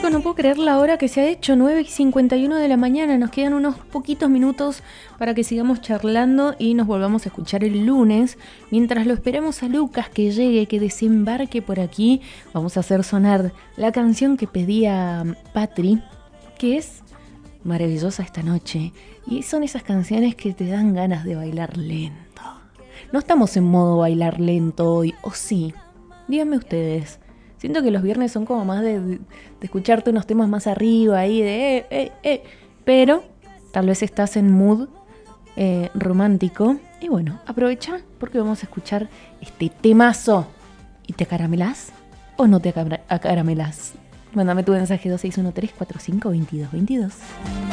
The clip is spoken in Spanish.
chicos, no puedo creer la hora que se ha hecho, 9:51 de la mañana. Nos quedan unos poquitos minutos para que sigamos charlando y nos volvamos a escuchar el lunes. Mientras lo esperamos a Lucas que llegue, que desembarque por aquí, vamos a hacer sonar la canción que pedía Patri, que es maravillosa esta noche. Y son esas canciones que te dan ganas de bailar lento. No estamos en modo bailar lento hoy, ¿o sí? Díganme ustedes. Siento que los viernes son como más de escucharte unos temas más arriba, ahí de Pero tal vez estás en mood romántico. Y bueno, aprovecha porque vamos a escuchar este temazo. ¿Y te acaramelás o no te acaramelás? Mándame tu mensaje 2613452222.